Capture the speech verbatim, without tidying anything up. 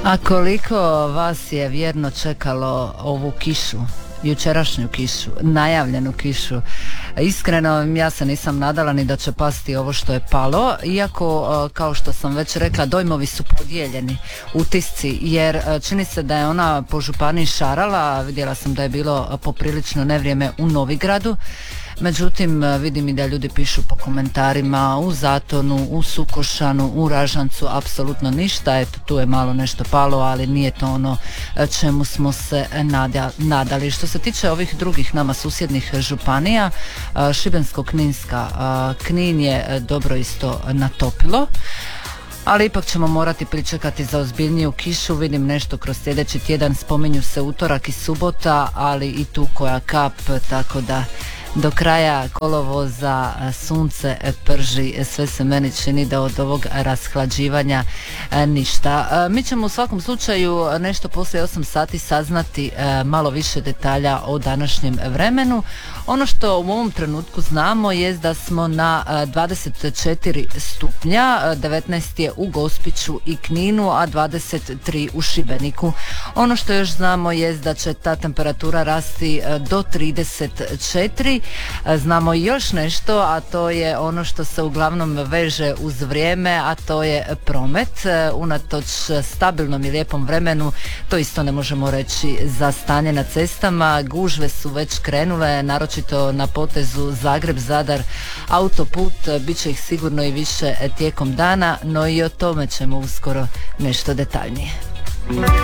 A koliko vas je vjerno čekalo ovu kišu, jučerašnju kišu, najavljenu kišu? Iskreno, ja se nisam nadala ni da će pasti ovo što je palo, iako, kao što sam već rekla, dojmovi su podijeljeni, utisci, jer čini se da je ona po županiji šarala. Vidjela sam da je bilo poprilično nevrijeme u Novigradu. Međutim, vidim i da ljudi pišu po komentarima u Zatonu, u Sukošanu, u Ražancu, apsolutno ništa. Eto, tu je malo nešto palo, ali nije to ono čemu smo se nadali. Što se tiče ovih drugih nama susjednih županija, Šibensko-kninska, Knin je dobro isto natopilo, ali ipak ćemo morati pričekati za ozbiljniju kišu. Vidim nešto kroz sljedeći tjedan, spominju se utorak i subota, ali i tu koja kap, tako da do kraja kolovoza sunce prži. Sve se meni čini da od ovog rashlađivanja ništa. Mi ćemo u svakom slučaju nešto poslije osam sati saznati malo više detalja o današnjem vremenu. Ono što u ovom trenutku znamo je da smo na dvadeset četiri stupnja, devetnaest je u Gospiću i Kninu, a dvadeset tri u Šibeniku. Ono što još znamo je da će ta temperatura rasti do trideset četiri. Znamo još nešto, a to je ono što se uglavnom veže uz vrijeme, a to je promet. Unatoč stabilnom i lijepom vremenu, to isto ne možemo reći za stanje na cestama. Gužve su već krenule, naročito na potezu Zagreb-Zadar autoput, bit će ih sigurno i više tijekom dana, no i o tome ćemo uskoro nešto detaljnije.